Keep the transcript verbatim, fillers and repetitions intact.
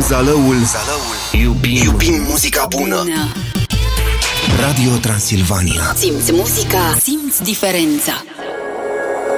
Zalăul, Zalăul. Iubim, iubim muzica bună. bună Radio Transilvania. Simți muzica, simți diferența.